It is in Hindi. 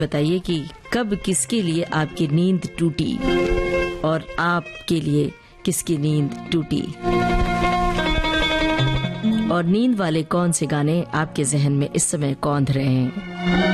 बताइए कि कब किसके लिए आपकी नींद टूटी और आपके लिए किसकी नींद टूटी, और नींद वाले कौन से गाने आपके जहन में इस समय कौंध रहे हैं।